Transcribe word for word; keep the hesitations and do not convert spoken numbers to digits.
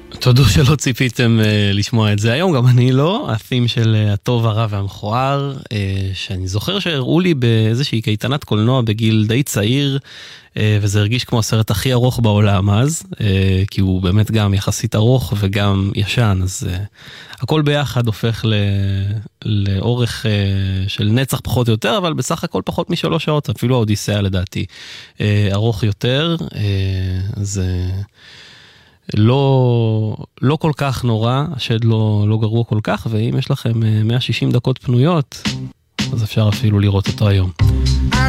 תודו שלא ציפיתם uh, לשמוע את זה היום, גם אני לא. התים של uh, הטוב, הרע והמכוער, uh, שאני זוכר שהראו לי באיזושהי קייטנת קולנוע בגיל די צעיר, uh, וזה הרגיש כמו הסרט הכי ארוך בעולם אז, uh, כי הוא באמת גם יחסית ארוך וגם ישן, אז uh, הכל ביחד הופך ל... לאורך uh, של נצח פחות או יותר, אבל בסך הכל פחות משלוש שעות, אפילו האודיסאה לדעתי uh, ארוך יותר, uh, אז... Uh, לא, לא כל כך נורא, השד לא, לא גרוע כל כך, ואם יש לכם מאה ושישים דקות פנויות, אז אפשר אפילו לראות אותו היום.